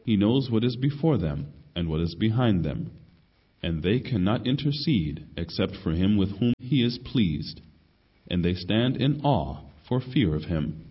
He knows what is before them and what is behind them, and they cannot intercede except for him with whom he is pleased, and they stand in awe for fear of him.